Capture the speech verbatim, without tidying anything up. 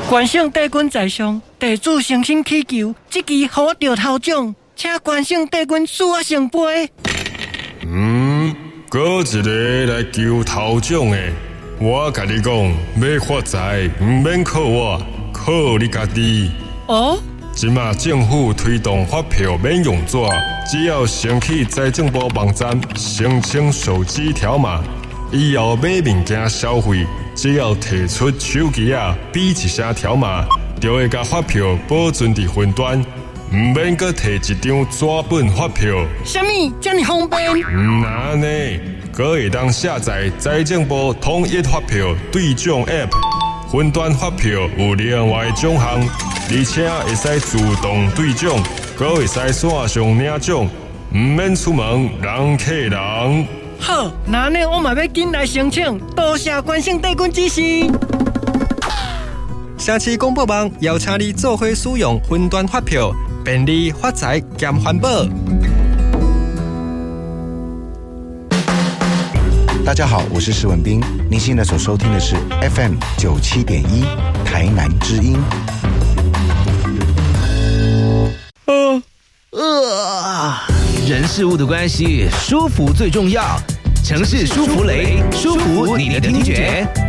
关圣帝君在上，地主诚心祈求，这期予我着头奖，请关圣帝君赐我圣杯。 嗯，搁一个来求头奖的，我甲你讲，要发财唔免靠我，靠你家己。 哦。 即马政府推动发票免用纸，只要升起财政部网站申请手机条码，以后买物件消费，只要提出手机啊，比一声条码，就会甲发票保存伫云端，唔免搁摕一张纸本发票。 什么这么方便？ 唔难呢，搁会当下载财政部统一发票对奖 App。云端发票有另外奖项，而且会使自动对奖，阁会使线上领奖，唔免出门人客人。 好，那呢我嘛要紧来申请，多谢关圣帝君指示。 城市广播网邀请你做伙使用云端发票，便利发财兼环保。 大家好，我是施文彬。您现在所收听的是 F M 九七点一台南之音。 呃呃，人事物的关系，舒服最重要。城市舒芙蕾，舒服你的听觉。